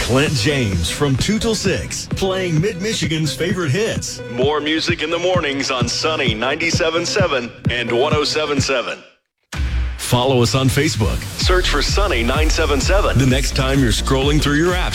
Clint James from 2 till 6, playing Mid-Michigan's favorite hits. More music in the mornings on Sunny 97.7 and 107.7. Follow us on Facebook. Search for Sunny 977. The next time you're scrolling through your app